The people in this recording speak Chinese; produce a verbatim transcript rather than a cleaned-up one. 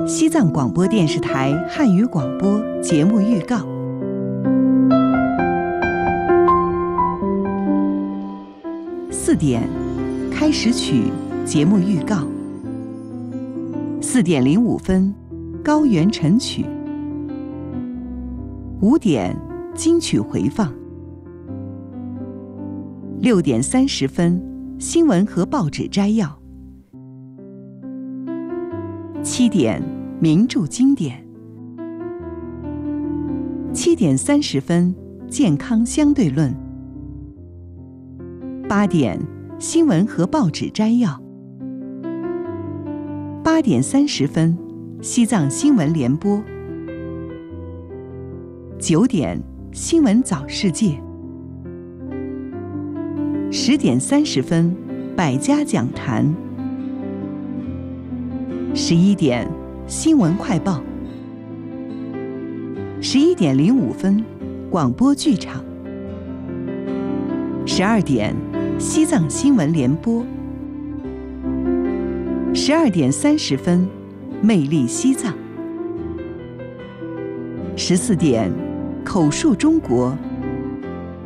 西藏广播电视台汉语广播节目预告。四点，开始曲节目预告。四点零五分，高原晨曲。五点，金曲回放。六点三十分，新闻和报纸摘要。七点，名著经典。七点三十分，健康相对论。八点，新闻和报纸摘要。八点三十分，西藏新闻联播。九点，新闻早世界。十点三十分，百家讲坛。十一点，新闻快报。十一点零五分，广播剧场。十二点，西藏新闻联播。十二点三十分，魅力西藏。十四点，口述中国